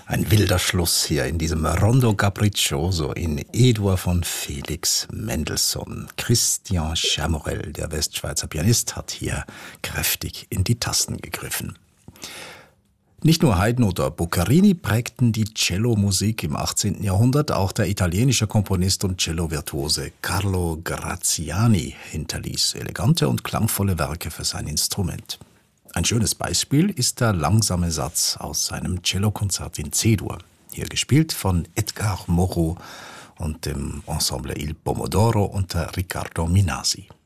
Ein wilder Schluss hier in diesem Rondo Capriccioso in E-Dur von Felix Mendelssohn. Christian Chamorel, der Westschweizer Pianist, hat hier kräftig in die Tasten gegriffen. Nicht nur Haydn oder Boccherini prägten die Cellomusik im 18. Jahrhundert, auch der italienische Komponist und Cello-Virtuose Carlo Graziani hinterließ elegante und klangvolle Werke für sein Instrument. Ein schönes Beispiel ist der langsame Satz aus seinem Cellokonzert in C-Dur, hier gespielt von Edgar Moreau und dem Ensemble Il Pomodoro unter Riccardo Minasi.